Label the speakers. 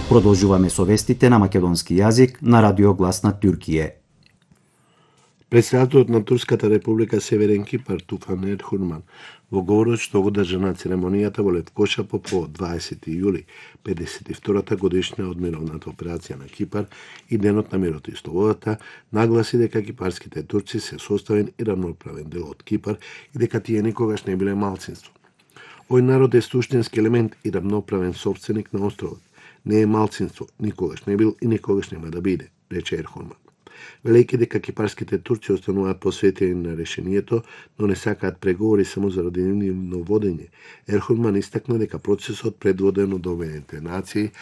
Speaker 1: Продолжуваме со вестите на македонски јазик на Радио Глас на Туркије.
Speaker 2: Председателот на Турската република Северен Кипар Туфан Ерхурман во говорот што го одржа на церемонијата во Левкоша по повод 20 јули, 52-та годишна од мировната операција на Кипар и Денот на мирот и слободата, нагласи дека кипарските турци се составен и рамноправен дел од Кипар и дека тие никогаш не биле малцинство. Овој народ е суштински елемент и рамноправен собственик на островот. Не е малцинство, никогаш не бил и никогаш нема да биде, рече Ерхурман. Велејќи дека кипарските турци остануваат посветени на решението, но не сакаат преговори само заради нивно водење, Ерхурман истакна дека процесот предводен од Обединетите нации